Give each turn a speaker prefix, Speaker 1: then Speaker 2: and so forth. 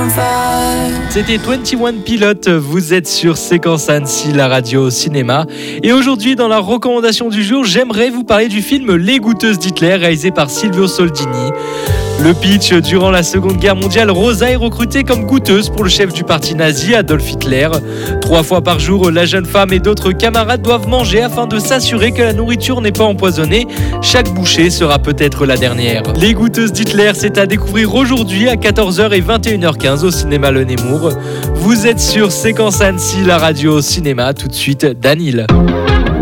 Speaker 1: C'était 21 Pilotes, vous êtes sur Séquence Annecy, la radio cinéma. Et aujourd'hui, dans la recommandation du jour, j'aimerais vous parler du film Les Goûteuses d'Hitler, réalisé par Silvio Soldini. Le pitch, durant la Seconde Guerre mondiale, Rosa est recrutée comme goûteuse pour le chef du parti nazi, Adolf Hitler. 3 fois par jour, la jeune femme et d'autres camarades doivent manger afin de s'assurer que la nourriture n'est pas empoisonnée. Chaque bouchée sera peut-être la dernière. Les Goûteuses d'Hitler, c'est à découvrir aujourd'hui à 14h et 21h15 au cinéma Le Nemours. Vous êtes sur Séquence Annecy, la radio cinéma. Tout de suite, Danil.